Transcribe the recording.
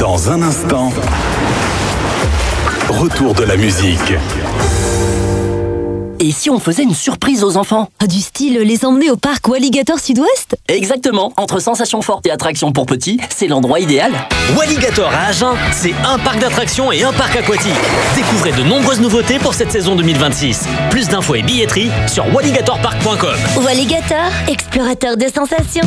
Dans un instant, retour de la musique. Et si on faisait une surprise aux enfants? Du style les emmener au parc Walligator Sud-Ouest? Exactement, entre sensations fortes et attractions pour petits, c'est l'endroit idéal. Walligator à Agen, c'est un parc d'attractions et un parc aquatique. Découvrez de nombreuses nouveautés pour cette saison 2026. Plus d'infos et billetterie sur walligatorpark.com. Walligator, explorateur de sensations.